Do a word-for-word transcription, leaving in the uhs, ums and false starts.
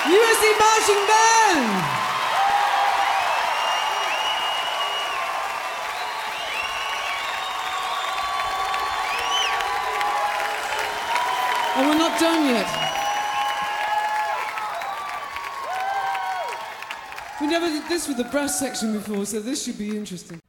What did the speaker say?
U S C Marching Band! And we're not done yet. We never did this with the brass section before, so this should be interesting.